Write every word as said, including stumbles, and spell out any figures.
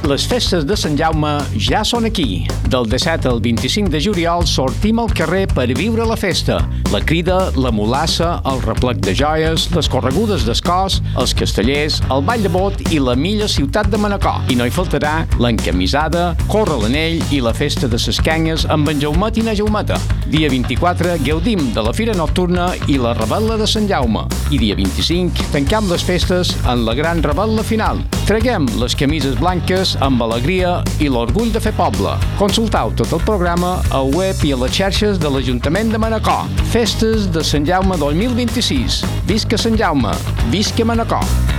Les festes de Sant Jaume ja són aquí. Del disset al vint-i-cinc de juliol sortim al carrer per viure la festa. La crida, la mulassa, el replec de joies, les corregudes d'escòs, els castellers, el ball de bot i la milla ciutat de Manacor. I no hi faltarà l'encamisada, córrer l'anell i la festa de ses canyes amb en Jaumet i na Jaumeta. Dia vint-i-quatre gaudim de la fira nocturna i la rebel·la de Sant Jaume. I dia vint-i-cinc tancam les festes en la gran rebel·la final. Traguem les camises blanques amb alegria i l'orgull de fer poble. Consultau tot el programa al web i a les xarxes de l'Ajuntament de Manacor. Festes de Sant Jaume dos mil vint-i-sis. Visca Sant Jaume! Visca Manacor!